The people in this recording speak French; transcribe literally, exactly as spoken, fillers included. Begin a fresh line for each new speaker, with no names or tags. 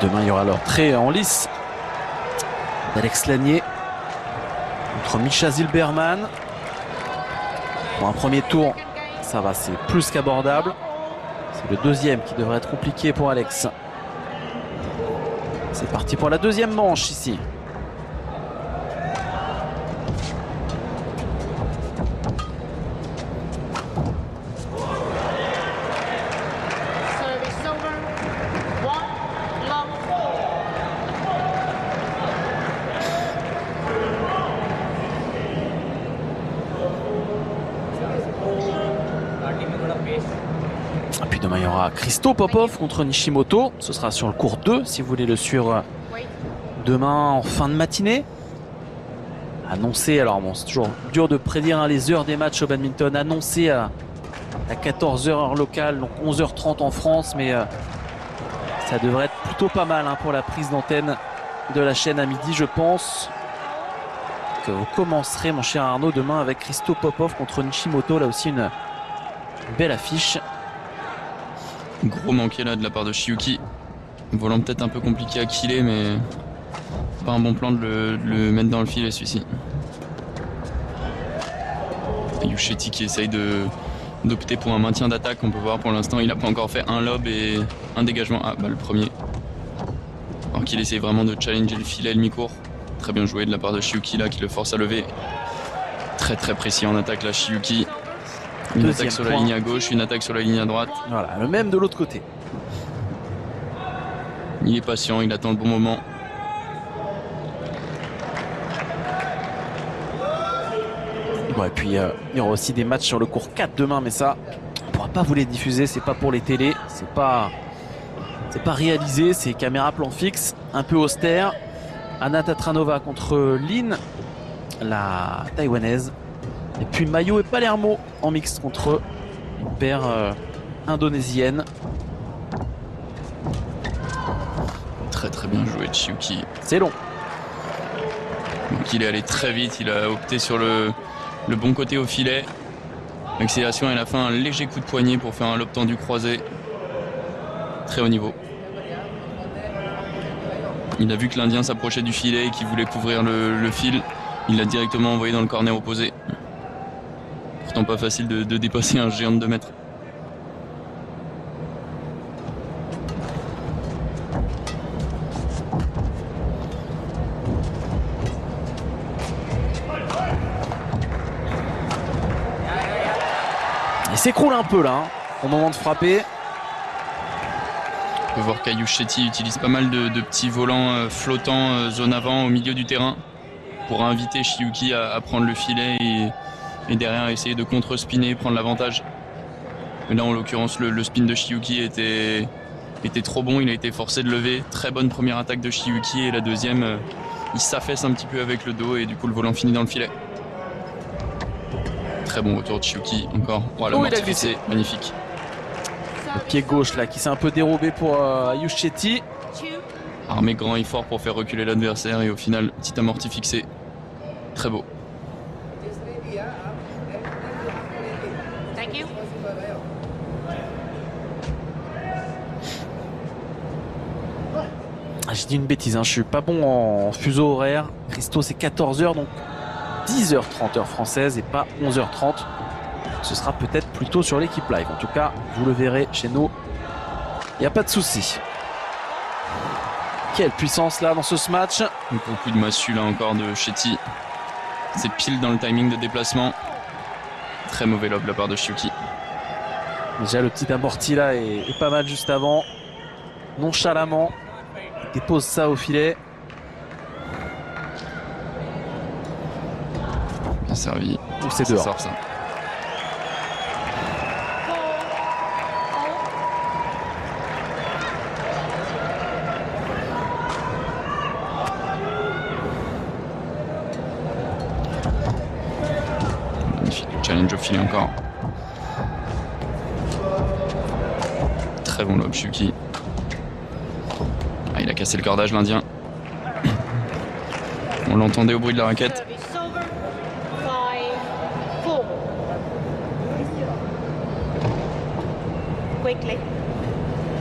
Demain, il y aura leur trait en lice d'Alex Lanier contre Mischa Zilberman. Pour un premier tour, ça va, c'est plus qu'abordable. C'est le deuxième qui devrait être compliqué pour Alex. C'est parti pour la deuxième manche ici. Et puis demain il y aura Christo Popov contre Nishimoto. Ce sera sur le cours deux si vous voulez le suivre demain en fin de matinée. Annoncé, alors bon c'est toujours dur de prédire hein, les heures des matchs au badminton. Annoncé à, à quatorze heures heure locale, donc onze heures trente en France. Mais euh, ça devrait être plutôt pas mal hein, pour la prise d'antenne de la chaîne à midi, je pense. Que vous commencerez mon cher Arnaud demain avec Christo Popov contre Nishimoto. Là aussi une, une belle affiche.
Gros manqué là de la part de Shiuki. Volant peut-être un peu compliqué à killer, mais pas un bon plan de le, de le mettre dans le filet celui-ci. Yusheti qui essaye de d'opter pour un maintien d'attaque. On peut voir pour l'instant il n'a pas encore fait un lob et un dégagement. Ah bah le premier. Alors qu'il essaye vraiment de challenger le filet, le mi-court. Très bien joué de la part de Shiuki là qui le force à lever. Très très précis en attaque là Shiuki. Une
Deuxième
attaque sur
point.
la ligne à gauche, une attaque sur la ligne à droite.
Voilà, le même de l'autre côté.
Il est patient, il attend le bon moment.
Bon, et puis euh, il y aura aussi des matchs sur le cours quatre demain, mais ça, on ne pourra pas vous les diffuser. C'est pas pour les télés, c'est pas, c'est pas réalisé, c'est caméra plan fixe, un peu austère. Anna Tatranova contre Lin, la taïwanaise. Et puis Mayo et Palermo en mixte contre une paire euh, indonésienne.
Très très bien joué de Shiuki.
C'est long.
Donc il est allé très vite, il a opté sur le, le bon côté au filet. L'accélération et à la fin un léger coup de poignet pour faire un lob tendu croisé. Très haut niveau. Il a vu que l'Indien s'approchait du filet et qu'il voulait couvrir le, le fil. Il l'a directement envoyé dans le corner opposé. Pourtant pas facile de, de dépasser un géant de deux mètres.
Il s'écroule un peu là, hein, au moment de frapper.
On peut voir qu'Ayush-Shetty utilise pas mal de, de petits volants euh, flottants euh, zone avant au milieu du terrain pour inviter Shiuki à, à prendre le filet et, et derrière essayer de contre-spinner, prendre l'avantage. Mais là en l'occurrence le, le spin de Shiuki était, était trop bon, il a été forcé de lever. Très bonne première attaque de Shiuki et la deuxième euh, il s'affaisse un petit peu avec le dos et du coup le volant finit dans le filet. Très bon retour de Shiuki encore. Voilà,
Oh, il a glissé.
Magnifique.
Le pied gauche là qui s'est un peu dérobé pour euh, Ayush Shetty.
Armé grand et fort pour faire reculer l'adversaire et au final, petit amorti fixé. Très beau.
Thank you.
Ah, j'ai dit une bêtise, hein, je suis pas bon en fuseau horaire. Christo c'est quatorze heures, donc dix heures trente heure française et pas onze heures trente. Ce sera peut-être plutôt sur l'équipe live. En tout cas, vous le verrez chez nous. Il n'y a pas de souci. Quelle puissance là dans ce match.
Beaucoup de massue là encore de Shetty. C'est pile dans le timing de déplacement. Très mauvais lob de la part de Shiuki.
Déjà le petit amorti là est, est pas mal juste avant. Nonchalamment. Il dépose ça au filet.
Bien servi.
Ou c'est
Ça
dehors.
sort ça. Magnifique challenge au filet encore. Très bon lob Shiuki. Ah, il a cassé le cordage l'Indien. On l'entendait au bruit de la raquette.
Service over. Five, four. Quickly.